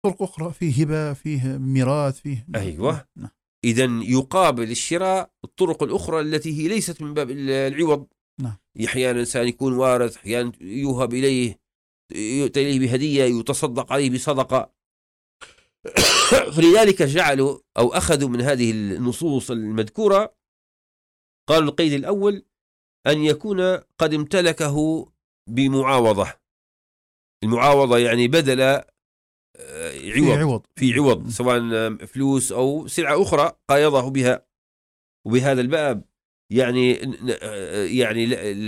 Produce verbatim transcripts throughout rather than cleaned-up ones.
طرق أخرى، فيه هبة، فيه ميراث، فيه أيوة. إذن يقابل الشراء الطرق الأخرى التي هي ليست من باب العوض. نعم. أحيانا الإنسان يكون وارث، أحيانا يوهب إليه، يؤتى إليه بهدية، يتصدق عليه بصدقة. فلذلك جعلوا أو أخذوا من هذه النصوص المذكورة، قالوا القيد الأول أن يكون قد امتلكه بمعاوضة. المعاوضة يعني بدل عوض، في عوض, في عوض سواء فلوس أو سلعة أخرى قايضه بها. وبهذا الباب يعني يعني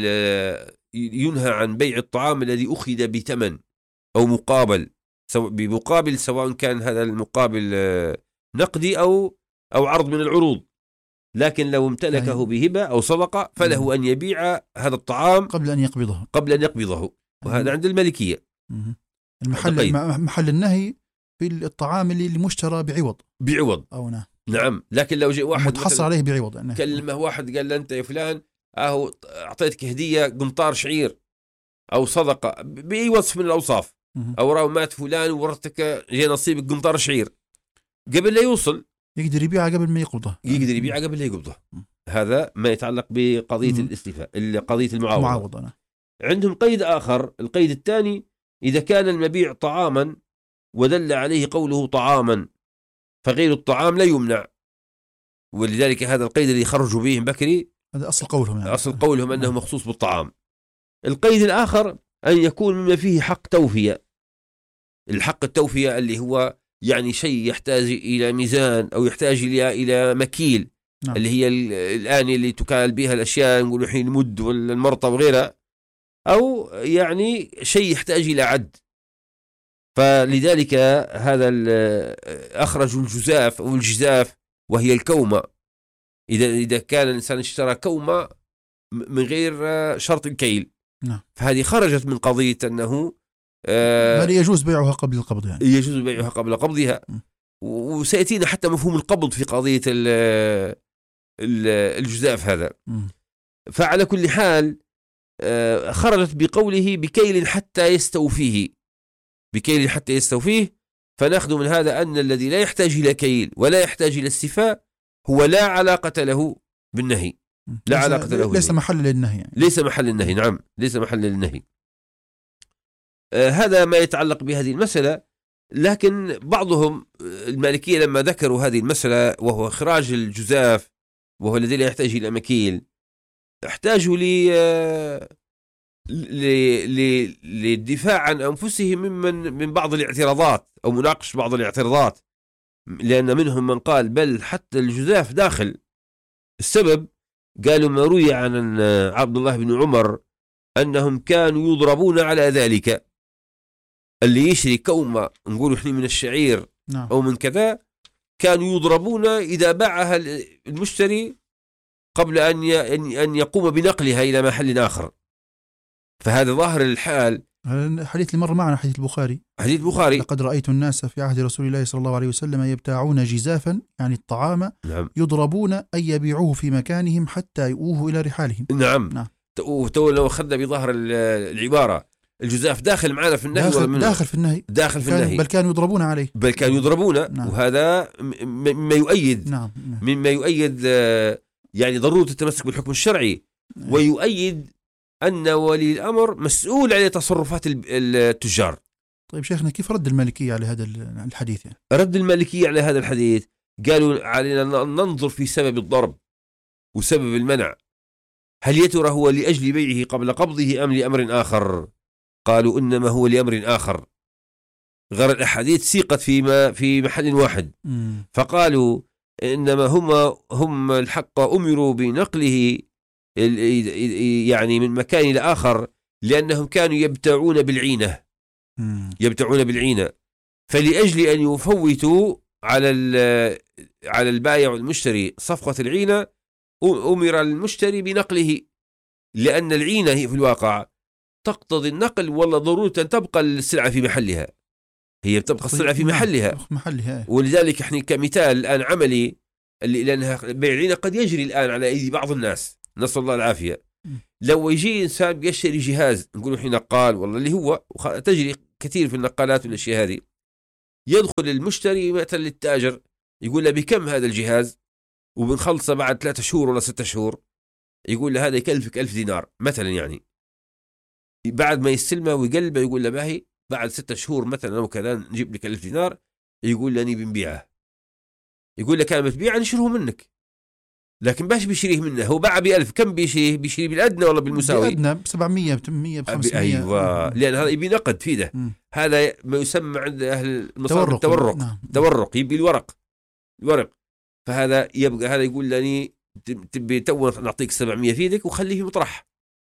ينهى عن بيع الطعام الذي أخذ بثمن أو مقابل، بمقابل سواء كان هذا المقابل نقدي أو أو عرض من العروض. لكن لو امتلكه بهبة أو صدقة فله أن يبيع هذا الطعام قبل أن يقبضه قبل أن يقبضه وهذا عند المالكية. المحل محل النهي في الطعام اللي مشترى بعوض بعوض أو نعم. نعم. لكن لو جاء واحد متحصل عليه بعوض يعني كلمه واحد قال له أنت يا فلان أهو أعطيتك هدية قنطار شعير أو صدقة بأي وصف من الأوصاف، أو راو مات فلان وورثتك جاء نصيبك قنطار شعير، قبل لا يوصل يقدر يبيعها قبل ما يقبضه، يقدر يبيعها قبل لا يقبضه. هذا ما يتعلق بقضية الاستيفاء، قضية المعاوضة. معاوضة. عندهم قيد آخر، القيد الثاني: إذا كان المبيع طعاما ودل عليه قوله طعاما فغير الطعام لا يمنع. ولذلك هذا القيد اللي خرجوا به بكري، هذا أصل قولهم يعني. أصل قولهم أنه مخصوص بالطعام. القيد الآخر أن يكون مما فيه حق توفية. الحق التوفية اللي هو يعني شيء يحتاج إلى ميزان أو يحتاج إلى إلى مكيل. نعم. اللي هي الآن اللي تكال بها الأشياء، نقول الحين المد والمرطة وغيرها، أو يعني شيء يحتاج إلى عد. فلذلك هذا أخرج الجزاف أو الجزاف وهي الكومة. إذا إذا كان الإنسان اشترى كومة من غير شرط الكيل، نعم. فهذه خرجت من قضية أنه آه يجوز بيعها قبل القبض، يعني يجوز بيعها قبل قبضها. وسيأتينا حتى مفهوم القبض في قضية الجزاف هذا. م. فعلى كل حال خرجت بقوله بكيل حتى يستوفيه، بكيل حتى يستوفيه. فنأخذ من هذا أن الذي لا يحتاج إلى كيل ولا يحتاج إلى استيفاء هو لا علاقة له بالنهي، لا علاقة له، ليس محل للنهي يعني. ليس محل النهي. نعم، ليس محل للنهي. آه هذا ما يتعلق بهذه المسألة. لكن بعضهم المالكية لما ذكروا هذه المسألة وهو إخراج الجزاف وهو الذي لا يحتاج إلى مكيل، احتاجوا لي آه للدفاع عن أنفسهم ممن من بعض الاعتراضات أو مناقش بعض الاعتراضات، لأن منهم من قال بل حتى الجزاف داخل. السبب قالوا ما روي عن عبد الله بن عمر أنهم كانوا يضربون على ذلك. اللي يشري كومة نقول إحنا من الشعير نعم. أو من كذا كانوا يضربون إذا باعها المشتري قبل أن أن يقوم بنقلها إلى محل آخر. فهذا ظاهر الحال. الحديث اللي مر معنا حديث البخاري، حديث البخاري: لقد رأيت الناس في عهد رسول الله صلى الله عليه وسلم يبتاعون جزافا، يعني الطعام، نعم. يضربون أن يبيعوه في مكانهم حتى يؤوه إلى رحالهم. نعم, نعم. تو لو أخذنا بظاهر العبارة الجزاف داخل معنا في النهي، داخل, داخل في النهي داخل في النهي بل كانوا يضربون عليه، بل كانوا يضربون. نعم. وهذا مما يؤيد نعم. مما يؤيد يعني ضرورة التمسك بالحكم الشرعي، ويؤيد أن ولي الأمر مسؤول عن تصرفات التجار. طيب شيخنا، كيف رد المالكية على هذا الحديث يعني؟ رد المالكية على هذا الحديث قالوا علينا أن ننظر في سبب الضرب وسبب المنع، هل يا ترى هو لأجل بيعه قبل قبضه أم لأمر آخر؟ قالوا إنما هو لأمر آخر. غير الأحاديث سيقت فيما في محل واحد. م. فقالوا إنما هم هم الحق أمروا بنقله يعني من مكان إلى آخر لأنهم كانوا يبتاعون بالعينة، يبتاعون بالعينة، فلأجل أن يفوتوا على على البائع والمشتري صفقة العينة أمر المشتري بنقله، لأن العينة هي في الواقع تقتضي النقل، والله ضرورة أن تبقى السلعة في محلها، هي تبقى السلعة في محلها. محلها. ولذلك احنا كمثال الآن عملي، لأنها بيع العينة قد يجري الآن على أيدي بعض الناس، نسأل الله العافية. لو يجي إنسان بيشتري جهاز نقول إحنا نقال، والله اللي هو تجري كثير في النقالات والأشياء هذه، يدخل المشتري مثلا للتاجر يقول له بكم هذا الجهاز وبنخلصه بعد ثلاثة شهور ولا ستة شهور، يقول له هذا يكلفك ألف دينار مثلا، يعني بعد ما يستلمه ويقلبه يقول له باهي بعد ستة شهور مثلا أو كذا نجيب لك ألف دينار، يقول لي بنبيعه، يقول لك كان بتبيعه نشره منك، لكن باش بيشريه منه هو باع بألف، كم بيشريه؟ بيشريه بالأدنى ولا بالمساوي؟ بالأدنى بسبعمية بثمانمية بخمسمية. أيوة، لأن هذا يبي نقد في ده. م. هذا ما يسمى عند أهل المصارف التورق. نعم. تورق، يبي الورق الورق فهذا يبقى هذا يقول لني تبي تو نعطيك سبعمية في يدك وخليه في مطرح،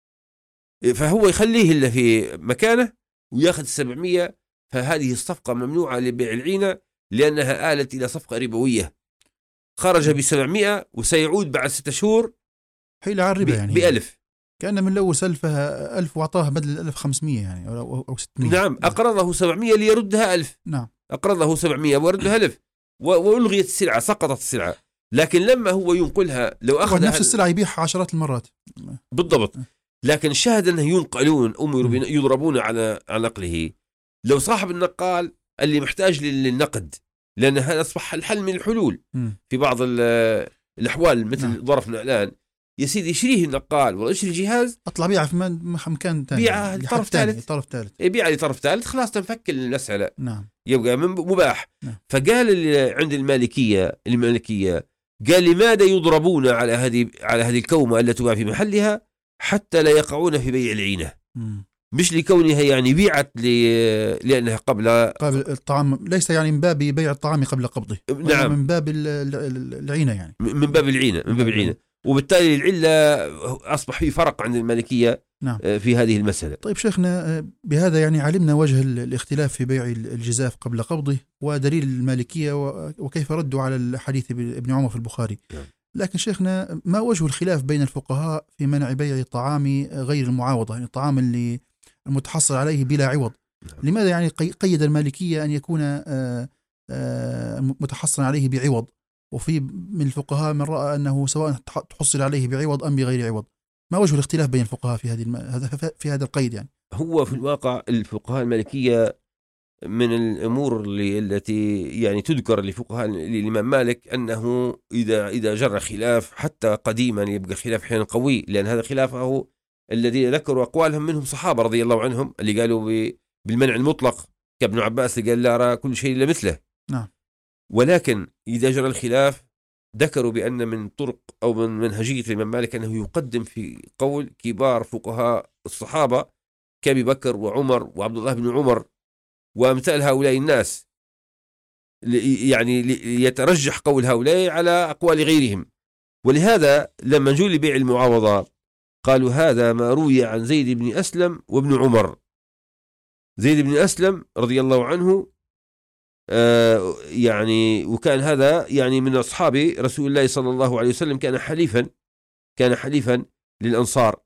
فهو يخليه إلا في مكانه وياخذ سبعمية. فهذه الصفقة ممنوعة لبيع العينة لأنها آلت إلى صفقة ربوية، خرج بسبعمية وسيعود بعد ستة شهور حيل على الربا يعني بألف، كأن من الأول سلفها ألف وعطاها بدل ألف خمسمية يعني أو أو ستمية. نعم، أقرضه سبعمية ليردها ألف. نعم، أقرضه سبعمية وردها ألف وألغيت السلعة، سقطت السلعة. لكن لما هو ينقلها لو أخذ نفس السلعة يبيعها عشرات المرات بالضبط، لكن الشاهد أنه ينقلون أم يضربون على على نقله. لو صاحب النقال اللي محتاج للنقد، لأن هذا أصبح الحل من الحلول م. في بعض الأحوال مثل نعم. ظرفنا الآن يا سيدي يشريه النقال ولا يشري الجهاز، أطلع بيعه في مكان ثاني، بيعه لطرف ثالث، طرف ثالث بيعه لطرف ثالث، خلاص تنفك المسألة. نعم، يبقى مباح. نعم. فقال اللي عند المالكية المالكية قال لماذا يضربون على هذه على هذه الكومة التي تباع في محلها حتى لا يقعون في بيع العينة، م. مش لكونها يعني بيعت لأنها قبل قبل الطعام، ليس يعني من باب بيع الطعام قبل قبضه، نعم، من باب العينة يعني من باب العينة من باب العينة وبالتالي العلة أصبح في فرق عند المالكية نعم. في هذه المسألة. طيب شيخنا، بهذا يعني علمنا وجه الاختلاف في بيع الجزاف قبل قبضه ودليل المالكية وكيف ردوا على الحديث ابن عمر في البخاري. نعم. لكن شيخنا، ما وجه الخلاف بين الفقهاء في منع بيع الطعام غير المعاوضة، يعني الطعام اللي المتحصل عليه بلا عوض؟ نعم. لماذا يعني قيد المالكية أن يكون متحصل عليه بعوض، وفي من الفقهاء من رأى أنه سواء تحصل عليه بعوض أم بغير عوض؟ ما وجه الاختلاف بين الفقهاء في هذه الم... في هذا القيد يعني؟ هو في الواقع الفقهاء المالكية من الأمور اللي التي يعني تذكر لفقهاء الإمام مالك أنه إذا إذا جرى خلاف حتى قديما يبقى خلاف حين قوي، لأن هذا خلافه الذي ذكروا أقوالهم منهم صحابة رضي الله عنهم اللي قالوا بالمنع المطلق كابن عباس اللي قال لا أرى كل شيء إلا مثله. نعم. ولكن إذا جرى الخلاف ذكروا بأن من طرق أو من منهجية الإمام مالك أنه يقدم في قول كبار فقهاء الصحابة كأبي بكر وعمر وعبد الله بن عمر وأمثال هؤلاء الناس، يعني يترجح قول هؤلاء على أقوال غيرهم. ولهذا لما جوا لبيع المعاوضة قالوا هذا ما روي عن زيد بن أسلم وابن عمر. زيد بن أسلم رضي الله عنه آه يعني وكان هذا يعني من أصحاب رسول الله صلى الله عليه وسلم، كان حليفا كان حليفا للأنصار.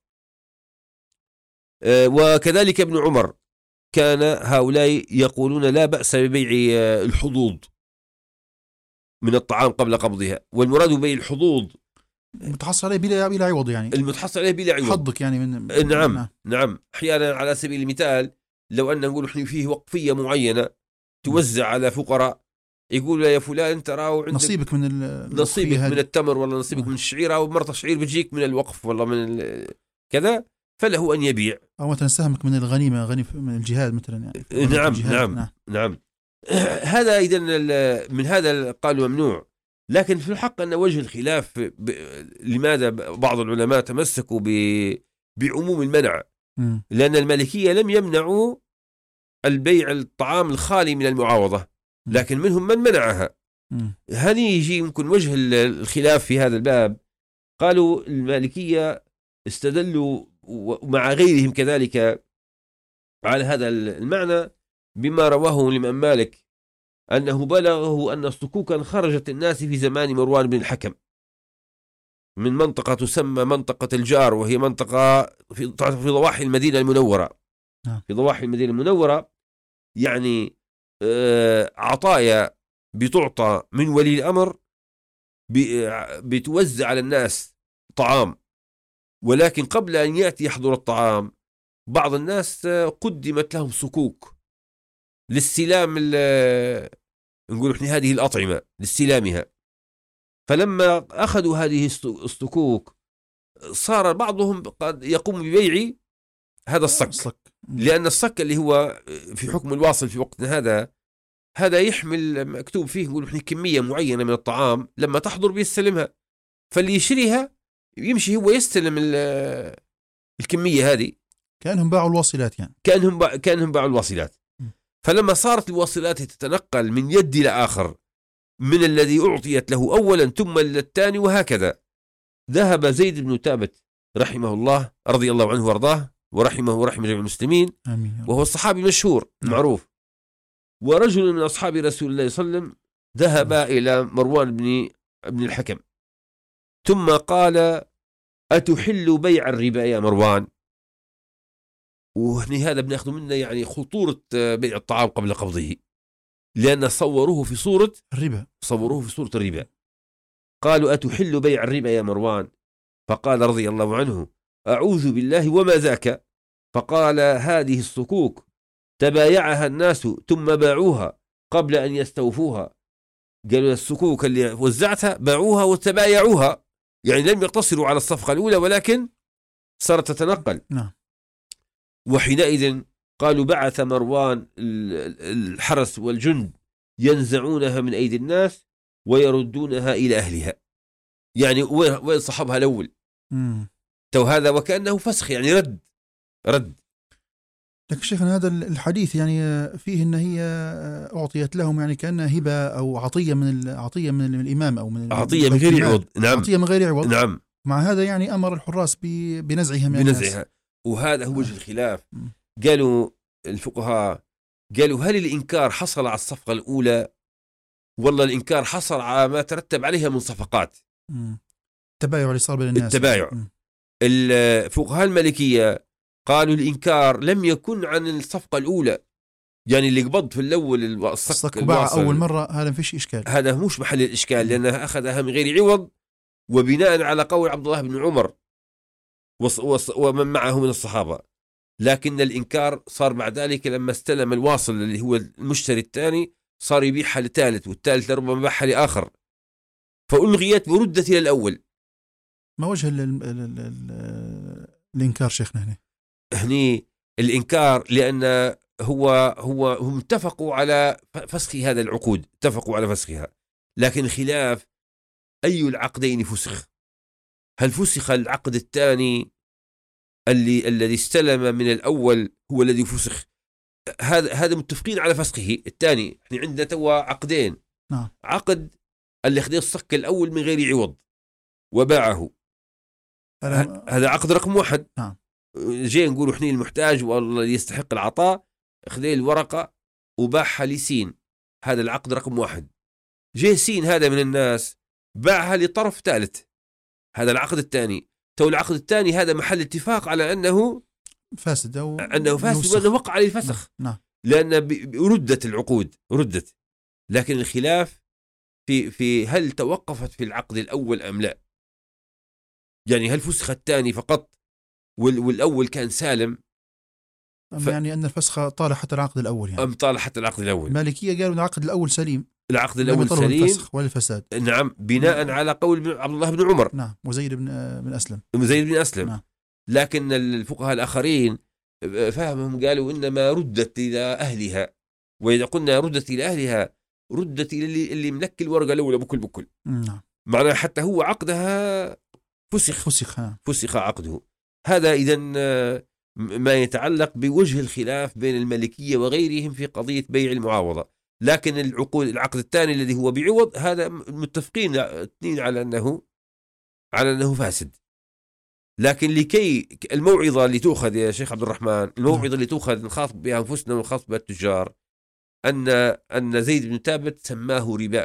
آه وكذلك ابن عمر، كان هؤلاء يقولون لا بأس ببيع الحظوظ من الطعام قبل قبضها، والمراد ببيع الحظوظ المتحصل عليه بلا بلا عوض، يعني المتحصل عليه بلا عوض، حظك يعني من نعم نعم, نعم. أحيانا على سبيل المثال لو أن نقول إحنا فيه وقفية معينة توزع على فقراء، يقول يا فلان أنت راو عندك نصيبك من نصيبك من التمر ولا نصيبك آه. من الشعير أو مرة شعير بتجيك من الوقف ولا من كذا، فله أن يبيع، أو مثلا سهمك من الغنيمة غني من الجهاد مثلا يعني. نعم نعم نعم, نعم. هذا إذا من هذا قالوا ممنوع. لكن في الحق أن وجه الخلاف ب... لماذا بعض العلماء تمسكوا ب... بعموم المنع، م. لأن المالكية لم يمنعوا البيع الطعام الخالي من المعاوضة، لكن منهم من منعها. هذه يجي يمكن وجه الخلاف في هذا الباب. قالوا المالكية استدلوا ومع غيرهم كذلك على هذا المعنى بما رواه الإمام مالك أنه بلغه أن صكوكا خرجت الناس في زمان مروان بن الحكم من منطقة تسمى منطقة الجار، وهي منطقة في في ضواحي المدينة المنورة. في ضواحي المدينة المنورة يعني عطايا بتعطى من ولي الأمر بتوزع على الناس طعام، ولكن قبل أن يأتي يحضر الطعام بعض الناس قدمت لهم صكوك للسلام، نقول إحنا هذه الأطعمة لاستلامها. فلما أخذوا هذه الصكوك صار بعضهم قد يقوم ببيع هذا الصك، لأن الصك اللي هو في حكم الواصل في وقتنا هذا هذا يحمل مكتوب فيه نقول إحنا كمية معينة من الطعام، لما تحضر بيستلمها، فاللي يشريها يمشي هو يستلم الكمية هذه، كأنهم باعوا الواصلات يعني كأنهم با... كأنهم باعوا الواصلات. فلما صارت الواصلات تتنقل من يد إلى آخر، من الذي أعطيت له أولا ثم للثاني وهكذا، ذهب زيد بن ثابت رحمه الله رضي الله عنه وارضاه ورحمه ورحمه جميع المسلمين، آمين، وهو الصحابي المشهور معروف، ورجل من أصحاب رسول الله صلى الله عليه وسلم ذهب إلى مروان بن ابن الحكم ثم قال: أتحل بيع الربا يا مروان؟ وهني هذا بناخذ منه يعني خطورة بيع الطعام قبل قبضه، لأن صوروه في صورة الربا، صوروه في صورة الربا. قالوا: أتحل بيع الربا يا مروان؟ فقال رضي الله عنه: أعوذ بالله وما ذاك. فقال: هذه الصكوك تبايعها الناس ثم باعوها قبل أن يستوفوها. قالوا الصكوك اللي وزعتها باعوها وتبايعوها، يعني لم يقتصروا على الصفقة الأولى ولكن صارت تتنقل. نعم. وحينئذ قالوا: بعث مروان الحرس والجند ينزعونها من أيدي الناس ويردونها إلى أهلها. يعني وين صحبها الأول؟ تو هذا وكأنه فسخ، يعني رد رد. لكن شيخنا هذا الحديث يعني فيه أن هي أعطيت لهم يعني كأنها هبة أو عطية من عطية من الإمام أو من عطية من غير عوض. نعم، عطية من غير عوض. نعم. مع هذا يعني أمر الحراس بنزعها من بنزعها الناس. وهذا هو وجه الخلاف. قالوا الفقهاء قالوا: هل الإنكار حصل على الصفقة الأولى والله الإنكار حصل على ما ترتب عليها من صفقات؟ التبايع اللي صار بين الناس. التبايع. الفقهاء المالكية قالوا الإنكار لم يكن عن الصفقة الأولى، يعني اللي قبض في الأول الصك وباع أول مرة، هذا ما فيش إشكال، هذا مش محل الإشكال، لأنها أخذها من غير عوض وبناء على قول عبد الله بن عمر ومن معه من الصحابة. لكن الإنكار صار بعد ذلك لما استلم الواصل اللي هو المشتري الثاني، صار يبيعها لثالث، والثالث لربما باعها لآخر، فألغيت وردت إلى الأول. ما وجه ال ال ال ال الإنكار شيخنا هنا؟ هني الإنكار لأن هو هو هم اتفقوا على فسخ هذا العقود، اتفقوا على فسخها، لكن خلاف أي العقدين فسخ. هل فسخ العقد الثاني اللي الذي استلم من الأول هو الذي فسخ؟ هذا هذا متفقين على فسخه الثاني. احنا عندنا توا عقدين. نعم. عقد اللي خذ الصك الأول من غير عوض وباعه، هذا عقد رقم واحد. نعم. جاي نقول احنا المحتاج والله يستحق العطاء، خذ الورقة وباعها لسين، هذا العقد رقم واحد. جاي سين هذا من الناس باعها لطرف ثالث، هذا العقد الثاني. تو العقد الثاني هذا محل اتفاق على أنه فاسد أو أنه فاسد وأنه وقع عليه الفسخ. نعم. لأن ردت العقود، ردت. لكن الخلاف في في هل توقفت في العقد الأول أم لا؟ يعني هل فسخ الثاني فقط والأول كان سالم؟ ف... يعني أن الفسخ طال حتى العقد الأول يعني. أم طال حتى العقد الأول؟ المالكية قالوا العقد الأول سليم، العقد الأول سليم الفسخ ولا الفساد. نعم، بناء نعم. على قول عبد الله بن عمر. نعم. وزيد بن بن أسلم. وزيد بن أسلم. نعم. لكن الفقهاء الآخرين فهمهم قالوا إنما ردت إلى أهلها، وإذا قلنا ردت إلى أهلها ردت إلى اللي, اللي ملك الورقة الأولى بكل بكل. نعم. معناه حتى هو عقدها فسخ فسخ فسخ عقده. هذا إذن ما يتعلق بوجه الخلاف بين المالكية وغيرهم في قضية بيع المعاوضة. لكن العقود العقد الثاني الذي هو بعوض هذا متفقين اثنين على أنه على أنه فاسد. لكن لكي الموعظة اللي تأخذ يا شيخ عبد الرحمن، الموعظة اللي تأخذ نخاطب بها أنفسنا ونخاطب بها التجار، أن أن زيد بن ثابت سماه ربا،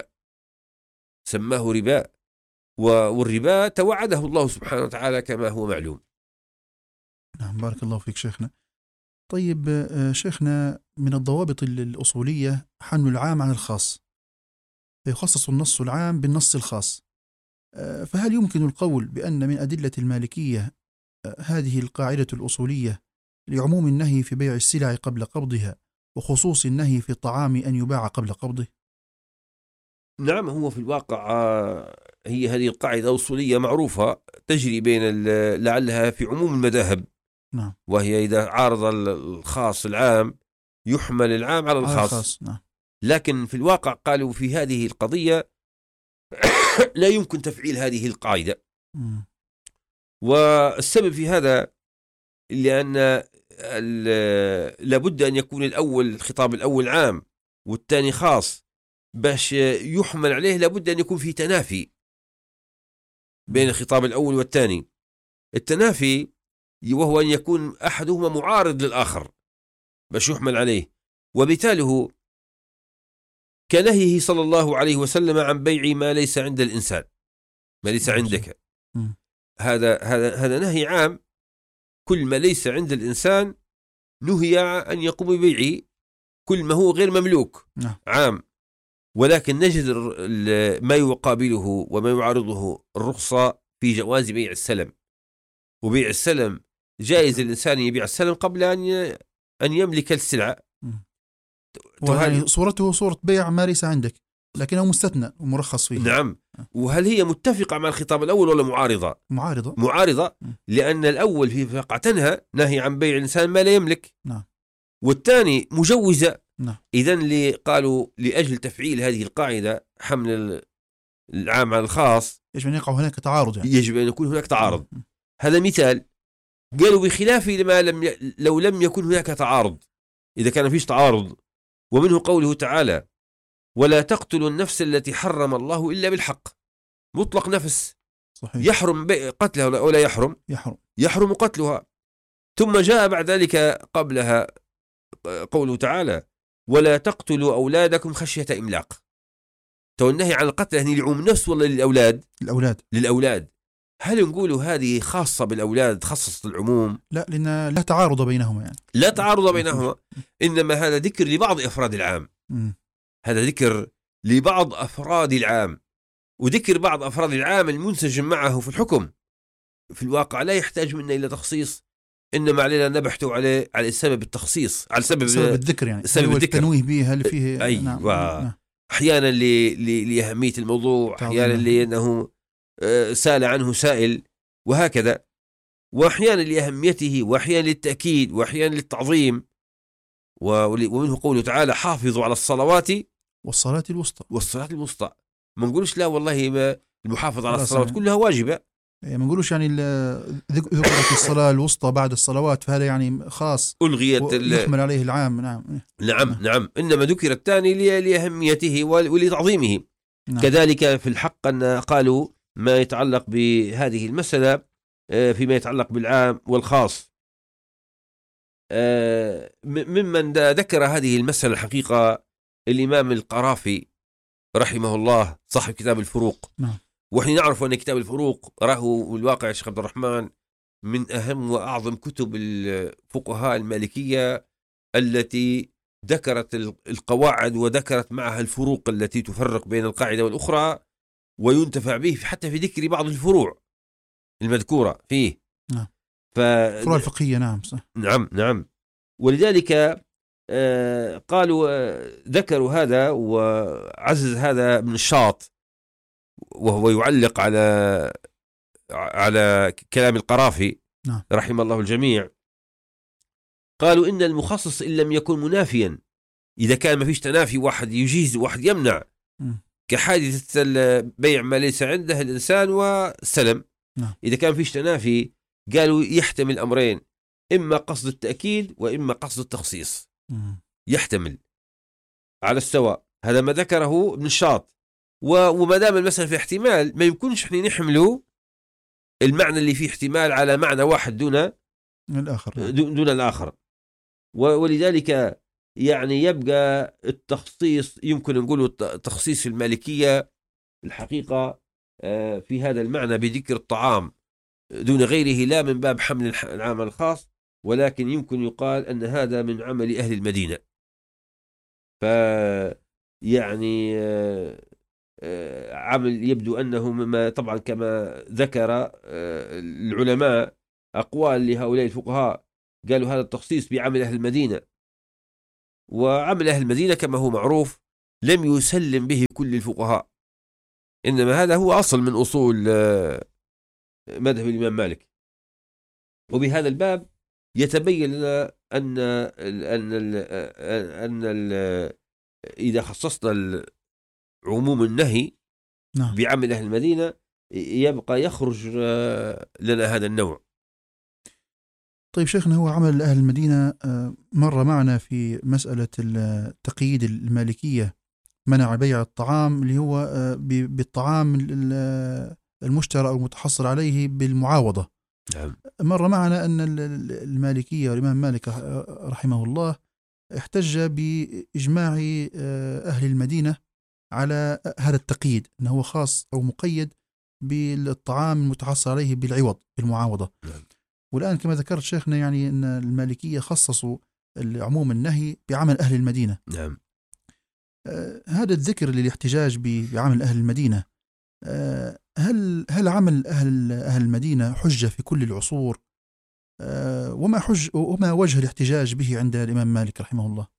سماه ربا، والربا توعده الله سبحانه وتعالى كما هو معلوم. نعم. بارك الله فيك شيخنا. طيب شيخنا، من الضوابط الأصولية حمل العام عن الخاص، فيخصص النص العام بالنص الخاص. فهل يمكن القول بأن من أدلة المالكية هذه القاعدة الأصولية لعموم النهي في بيع السلع قبل قبضها وخصوص النهي في الطعام أن يباع قبل قبضه؟ نعم، هو في الواقع هي هذه القاعدة أصولية معروفة تجري بين لعلها في عموم المذاهب. نعم. وهي إذا عارض الخاص العام يحمل العام على الخاص. خاص. نعم. لكن في الواقع قالوا في هذه القضية لا يمكن تفعيل هذه القاعدة. م. والسبب في هذا لأن لابد أن يكون الأول الخطاب الأول عام والثاني خاص، باش يحمل عليه لابد أن يكون في تنافي بين الخطاب الأول والثاني. التنافي وهو أن يكون أحدهما معارض للآخر باش يحمل عليه. وبالتالي كنهيه صلى الله عليه وسلم عن بيع ما ليس عند الإنسان، ما ليس عندك. م. هذا هذا هذا نهي عام. كل ما ليس عند الإنسان نهي أن يقوم ببيعه، كل ما هو غير مملوك. نعم. عام. ولكن نجد ما يقابله وما يعارضه الرخصة في جواز بيع السلم. وبيع السلم جائز الإنسان يبيع السلم قبل أن أن يملك السلعة. وهل صورته صورة بيع ما ليس عندك لكنه مستثنى ومرخص فيه. نعم. وهل هي متفقة مع الخطاب الأول ولا معارضة؟ معارضة. معارضة. لأن الأول في واقع تنهى نهي عن بيع الإنسان ما لا يملك. نعم. والثاني مجوزة. نعم. إذن اللي قالوا لأجل تفعيل هذه القاعدة حمل العام على الخاص يجب أن يقع هناك تعارض يعني. يجب أن يكون هناك تعارض. م. هذا مثال. قالوا بخلاف لما لم ي... لو لم يكن هناك تعارض، إذا كان فيش تعارض. ومنه قوله تعالى: ولا تقتلوا النفس التي حرم الله إلا بالحق. مطلق نفس. صحيح. يحرم قتلها ولا يحرم؟ يحرم يحرم قتلها. ثم جاء بعد ذلك قبلها قوله تعالى: ولا تقتلوا أولادكم خشية إملاق. تو النهي عن القتل هني لعوم النفس ولا للأولاد؟ الأولاد. للأولاد. هل نقول هذه خاصة بالأولاد خصصت العموم؟ لا، لأن لا تعارض بينهما يعني. لا تعارض بينهما. إنما هذا ذكر لبعض أفراد العام. م. هذا ذكر لبعض أفراد العام. وذكر بعض أفراد العام المنسجم معه في الحكم في الواقع لا يحتاج منا إلى تخصيص، إنما علينا نبحث عليه على سبب التخصيص، على سبب, سبب الذكر يعني، سبب الذكر. التنويه بها اللي فيه. أيوة. نعم. أحيانا لأهمية الموضوع، أحيانا لأنه سأل عنه سائل، وهكذا. وأحيانا لأهميته، وأحيانا للتأكيد، وأحيانا للتعظيم. ومنه قوله تعالى: حافظوا على الصلوات والصلاة الوسطى. والصلاة الوسطى. ما نقولش لا والله ما المحافظة على الصلوات كلها واجبة. ما نقولوش يعني ذكرت الصلاة الوسطى بعد الصلوات فهذا يعني خاص ألغيت يحمل عليه العام. نعم. نعم. نعم. نعم. إنما ذكر الثاني لأهميته ولتعظيمه. نعم. كذلك في الحق أن قالوا ما يتعلق بهذه المسألة فيما يتعلق بالعام والخاص. ممن ذكر هذه المسألة الحقيقة الإمام القرافي رحمه الله صاحب كتاب الفروق. نعم. ونحن نعرف أن كتاب الفروق راه الواقع الشيخ عبد الرحمن من أهم وأعظم كتب الفقهاء المالكية التي ذكرت القواعد وذكرت معها الفروق التي تفرق بين القاعدة والأخرى، وينتفع به حتى في ذكر بعض الفروع المذكورة فيه. نعم. ف... الفروع الفقهية. نعم صح. نعم. نعم. ولذلك آه قالوا آه ذكروا هذا، وعزز هذا ابن الشاط وهو يعلق على على كلام القرافي. نعم. رحم الله الجميع. قالوا إن المخصص إن لم يكن منافيا، إذا كان ما فيش تنافي، واحد يجيز وواحد يمنع، م. كحادثة بيع ما ليس عنده الإنسان والسلم. نعم. إذا كان فيش تنافي قالوا يحتمل أمرين: إما قصد التأكيد وإما قصد التخصيص. م. يحتمل على السواء. هذا ما ذكره ابن الشاط. وما دام المسألة في احتمال، ما يمكنش احنا نحمله المعنى اللي فيه احتمال على معنى واحد دون الآخر دون الآخر. ولذلك يعني يبقى التخصيص، يمكن نقول التخصيص المالكية الحقيقة في هذا المعنى بذكر الطعام دون غيره، لا من باب حمل العام الخاص، ولكن يمكن يقال أن هذا من عمل أهل المدينة. ف يعني عمل يبدو أنه مما طبعا كما ذكر العلماء أقوال لهؤلاء الفقهاء، قالوا هذا التخصيص بعمل أهل المدينة. وعمل أهل المدينة كما هو معروف لم يسلم به كل الفقهاء، إنما هذا هو أصل من أصول مذهب الإمام مالك. وبهذا الباب يتبين لنا أن أن ال أن ال إذا خصصنا عموم النهي نعم. بعمل أهل المدينة يبقى يخرج لنا هذا النوع. طيب شيخنا، هو عمل أهل المدينة مر معنا في مسألة التقييد المالكية، منع بيع الطعام اللي هو بالطعام المشترى أو المتحصل عليه بالمعاوضة. نعم. مر معنا أن المالكية والإمام مالك رحمه الله احتج بإجماع أهل المدينة على هذا التقييد، أنه هو خاص أو مقيد بالطعام المتحصل عليه بالعوض بالمعاوضة. نعم. والآن كما ذكرت شيخنا يعني أن المالكية خصصوا عموم النهي بعمل أهل المدينة. نعم. آه هذا الذكر للاحتجاج بعمل أهل المدينة، آه هل هل عمل أهل أهل المدينة حجة في كل العصور؟ آه وما حج وما وجه الاحتجاج به عند الإمام مالك رحمه الله؟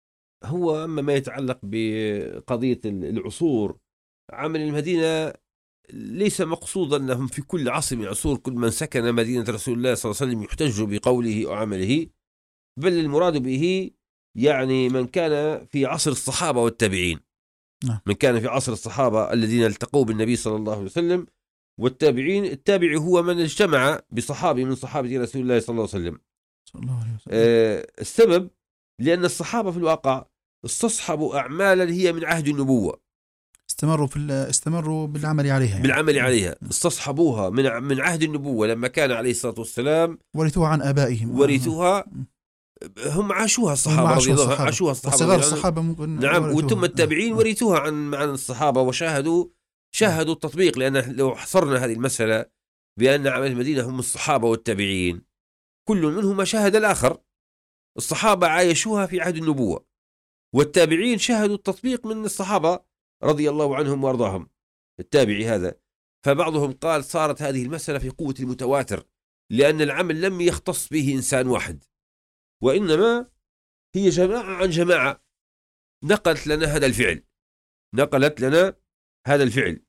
هو أما ما يتعلق بقضية العصور، عمل المدينة ليس مقصودا أنهم في كل عصر من العصور كل من سكن مدينة رسول الله صلى الله عليه وسلم يحتج بقوله وعمله، بل المراد به يعني من كان في عصر الصحابة والتابعين. نعم. من كان في عصر الصحابة الذين التقوا بالنبي صلى الله عليه وسلم، والتابعين، التابع هو من اجتمع بصحابي من صحابة رسول الله صلى الله عليه وسلم. صلى الله عليه وسلم. آه السبب لأن الصحابة في الواقع استصحبوا أعمالا هي من عهد النبوة، استمروا في استمروا بالعمل عليها يعني. بالعمل عليها استصحبوها من من عهد النبوة لما كان عليه الصلاة والسلام، ورثوها عن آبائهم، ورثوها هم عاشوها الصحابة رضي الله عنهم، عاشوها الصحابة صغار الصحابة ممكن. نعم. وثم التابعين ورثوها عن عن الصحابة وشاهدوا شاهدوا التطبيق، لأن لو حصرنا هذه المسألة بأن عمل المدينة هم الصحابة والتابعين كل منهم شاهد الآخر. الصحابة عايشوها في عهد النبوة، والتابعين شاهدوا التطبيق من الصحابة رضي الله عنهم وارضاهم التابعي هذا. فبعضهم قال صارت هذه المسألة في قوة المتواتر، لأن العمل لم يختص به إنسان واحد، وإنما هي جماعة عن جماعة نقلت لنا هذا الفعل نقلت لنا هذا الفعل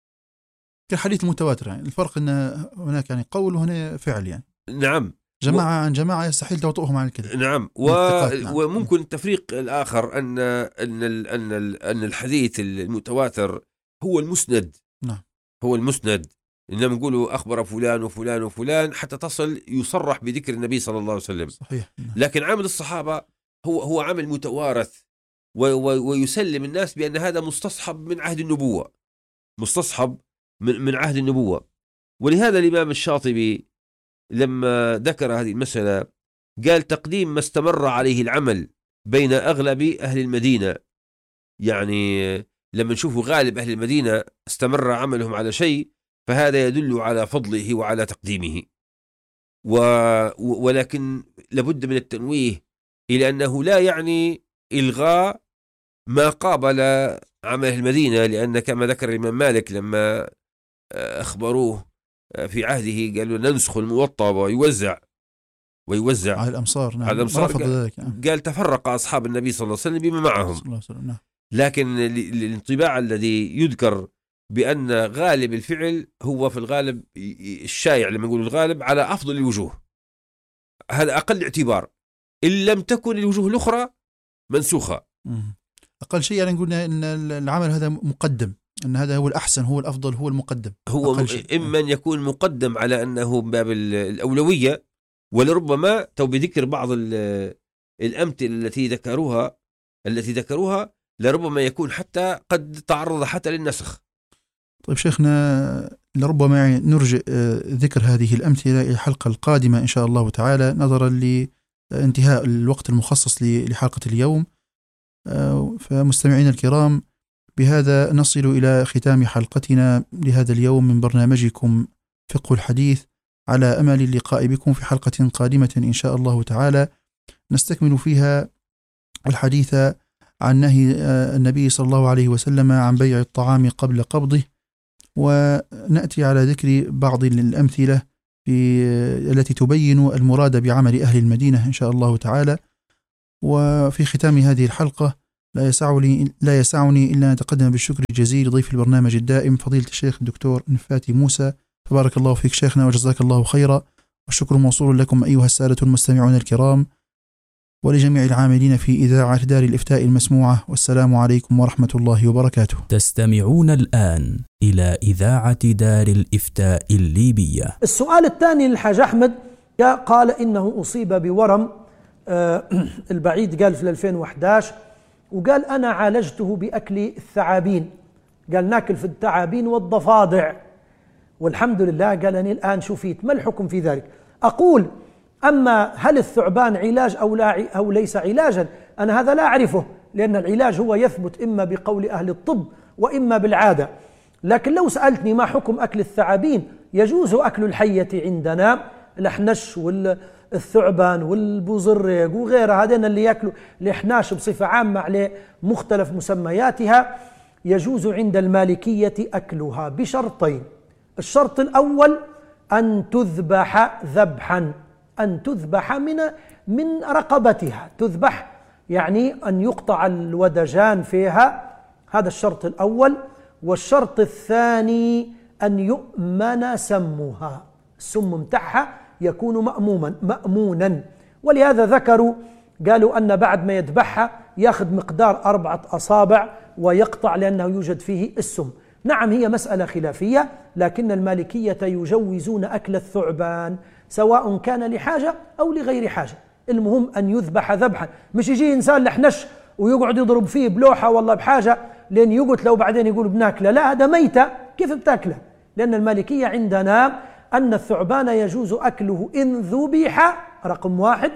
كالحديث المتواتر. يعني الفرق أن هناك يعني قول وهنا فعل يعني. نعم. جماعة و... عن جماعة يستحيل توطئهم عن الكذب. نعم. و... نعم. وممكن التفريق الآخر أن أن ال... أن ال... أن الحديث المتواتر هو المسند. نعم. هو المسند، إنما نقولوا أخبر فلان وفلان وفلان حتى تصل يصرح بذكر النبي صلى الله عليه وسلم. صحيح. نعم. لكن عمل الصحابة هو هو عمل متوارث، و... و... ويسلم الناس بأن هذا مستصحب من عهد النبوة، مستصحب من من عهد النبوة. ولهذا الإمام الشاطبي لما ذكر هذه المسألة قال تقديم ما استمر عليه العمل بين أغلب أهل المدينة. يعني لما نشوف غالب أهل المدينة استمر عملهم على شيء فهذا يدل على فضله وعلى تقديمه. و... ولكن لابد من التنويه إلى أنه لا يعني إلغاء ما قابل عمل المدينة، لأن كما ذكر الإمام مالك لما أخبروه في عهده قالوا ننسخ الموطأ ويوزع ويوزع على الأمصار. نعم. على الأمصار. قال, نعم. قال تفرق أصحاب النبي صلى الله عليه وسلم بما معهم. نعم. لكن الانطباع الذي يذكر بأن غالب الفعل هو في الغالب الشائع، لما نقول الغالب على أفضل الوجوه، هذا أقل اعتبار إن لم تكن الوجوه الأخرى منسوخة. أقل شيء يعني نقول أن العمل هذا مقدم، أن هذا هو الأحسن، هو الأفضل، هو المقدم. هو إما أن يكون مقدم على أنه باب الأولوية، ولربما تو بذكر بعض الأمثلة التي ذكروها التي ذكروها لربما يكون حتى قد تعرض حتى للنسخ. طيب شيخنا، لربما نرجع ذكر هذه الأمثلة إلى الحلقة القادمة إن شاء الله تعالى، نظرا لانتهاء الوقت المخصص لحلقة اليوم. فمستمعين الكرام، بهذا نصل إلى ختام حلقتنا لهذا اليوم من برنامجكم فقه الحديث، على أمل اللقاء بكم في حلقة قادمة إن شاء الله تعالى، نستكمل فيها الحديث عن نهي النبي صلى الله عليه وسلم عن بيع الطعام قبل قبضه، ونأتي على ذكر بعض الأمثلة التي تبين المراد بعمل أهل المدينة إن شاء الله تعالى. وفي ختام هذه الحلقة لا يسعني لا يسعني إلا أن أتقدم بالشكر الجزيل لضيف البرنامج الدائم فضيلة الشيخ الدكتور نفاتي موسى. فبارك الله فيك شيخنا وجزاك الله خيرا، والشكر موصول لكم أيها السادة المستمعون الكرام ولجميع العاملين في إذاعة دار الإفتاء المسموعة، والسلام عليكم ورحمة الله وبركاته. تستمعون الآن إلى إذاعة دار الإفتاء الليبية. السؤال الثاني للحاج أحمد قال إنه أصيب بورم البعيد، قال في ألفين وأحد عشر، وقال أنا عالجته بأكل الثعابين، قال ناكل في الثعابين والضفادع والحمد لله، قال أني الآن شفيت. ما الحكم في ذلك؟ أقول أما هل الثعبان علاج أو, لا أو ليس علاجا، أنا هذا لا أعرفه، لأن العلاج هو يثبت إما بقول أهل الطب وإما بالعادة. لكن لو سألتني ما حكم أكل الثعابين، يجوز أكل الحية عندنا، الأحنش والثعبان والبوزرق وغيرها، هذين اللي يأكلوا الإحناش بصفة عامة على مختلف مسمياتها، يجوز عند المالكية أكلها بشرطين. الشرط الأول أن تذبح ذبحا، أن تذبح من من رقبتها، تذبح يعني أن يقطع الودجان فيها، هذا الشرط الأول. والشرط الثاني أن يؤمن سمها، السم متاعها يكون مأموما مأمونا. ولهذا ذكروا قالوا أن بعد ما يذبحها يأخذ مقدار أربعة أصابع ويقطع لأنه يوجد فيه السم. نعم هي مسألة خلافية، لكن المالكية يجوزون أكل الثعبان سواء كان لحاجة أو لغير حاجة، المهم أن يذبح ذبحا، مش يجي إنسان لحنش ويقعد يضرب فيه بلوحة والله بحاجة لأن يقتله وبعدين يقول بناكله، لا هذا ميتة كيف بتاكله؟ لأن المالكية عندنا أن الثعبان يجوز أكله إن ذبح رقم واحد،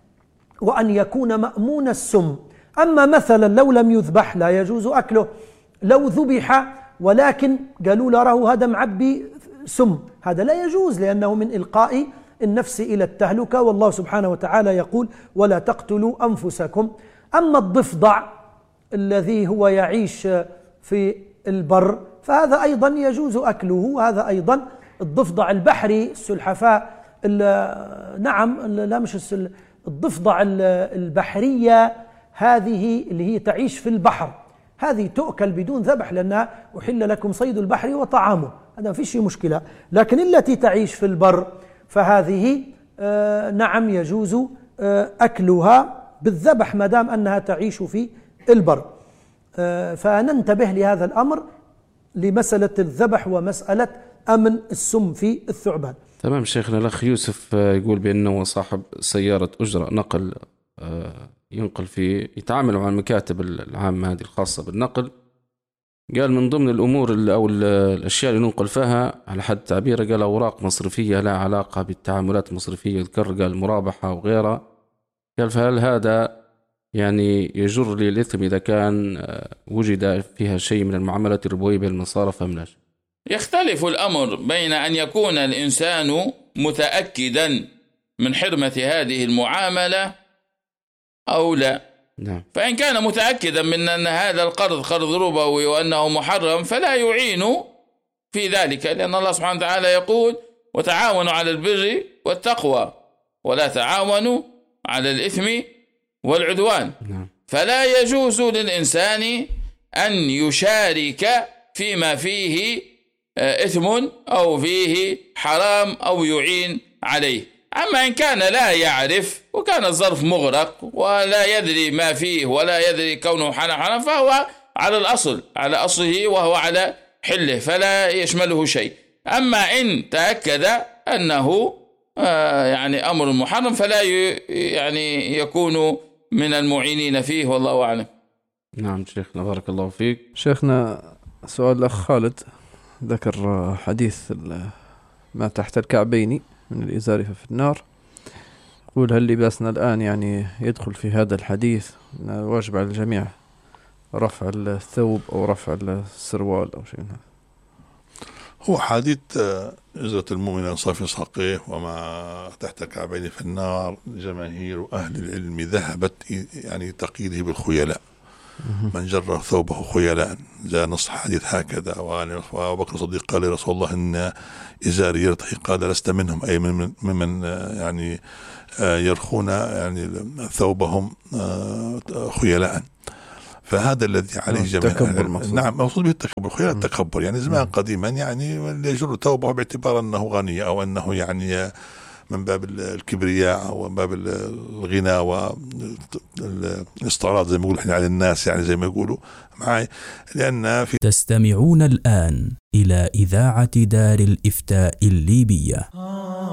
وأن يكون مأمون السم. أما مثلا لو لم يذبح لا يجوز أكله، لو ذبح ولكن قالوا له هذا معبي سم، هذا لا يجوز لأنه من إلقاء النفس إلى التهلكة، والله سبحانه وتعالى يقول ولا تقتلوا أنفسكم. أما الضفدع الذي هو يعيش في البر فهذا أيضا يجوز أكله، هذا أيضا الضفدع البحري السلحفاء، نعم لا مش الضفدع البحرية هذه اللي هي تعيش في البحر، هذه تؤكل بدون ذبح لأنها أحل لكم صيد البحر وطعامه، هذا ما فيش مشكلة. لكن التي تعيش في البر فهذه آه نعم يجوز آه أكلها بالذبح ما دام أنها تعيش في البر. آه فننتبه لهذا الأمر لمسألة الذبح ومسألة أمن السم في الثعبان. تمام شيخنا. الأخ يوسف يقول بأنه صاحب سيارة أجرة نقل ينقل في يتعامل مع المكاتب العامة هذه الخاصة بالنقل، قال من ضمن الأمور أو الأشياء اللي ننقل فيها على حد تعبيره قال أوراق مصرفية لا علاقة بالتعاملات المصرفية، ذكر قال مرابحة وغيرها، قال فهل هذا يعني يجر لي الإثم إذا كان وجد فيها شيء من المعاملات الربوية بالمصارف أم لا؟ يختلف الأمر بين أن يكون الإنسان متأكدا من حرمة هذه المعاملة أو لا. نعم. فإن كان متأكدا من أن هذا القرض قرض ربوي وأنه محرم فلا يعين في ذلك، لأن الله سبحانه وتعالى يقول وتعاونوا على البر والتقوى ولا تعاونوا على الإثم والعدوان. نعم. فلا يجوز للإنسان أن يشارك فيما فيه إثم أو فيه حرام أو يعين عليه. أما إن كان لا يعرف وكان الظرف مغرق ولا يدري ما فيه ولا يدري كونه حرام فهو على الأصل على أصله وهو على حله فلا يشمله شيء. أما إن تأكد أنه يعني أمر محرم فلا يعني يكون من المعينين فيه والله أعلم. نعم شيخنا بارك الله فيك. شيخنا سؤال الأخ خالد ذكر حديث ما تحت الكعبين من الإزار في النار، يقول هل لباسنا الآن يعني يدخل في هذا الحديث؟ واجب على الجميع رفع الثوب أو رفع السروال أو شيء من هذا. هو حديث إزرة المؤمن صافي ساقيه وما تحت الكعبين في النار، جماهير أهل العلم ذهبت يعني تقييده بالخيلاء، من جر ثوبه خيلاء، جاء نص حديث هكذا. وأبو بكر الصديق قال يا رسول الله إن إزاري يرتخي، قال لست منهم، أي ممن من يعني يرخون يعني ثوبهم خيلاء. فهذا الذي عليه جميع نعم مقصود به التكبر. خيلاء التكبر يعني زمان قديما يعني يجر ثوبه باعتبار أنه غني أو أنه يعني من باب الكبرياء أو من باب الغنى والاستعراض زي ما يقولوا احنا على الناس، يعني زي ما يقولوا معي. لأن في تستمعون الآن إلى إذاعة دار الإفتاء الليبية.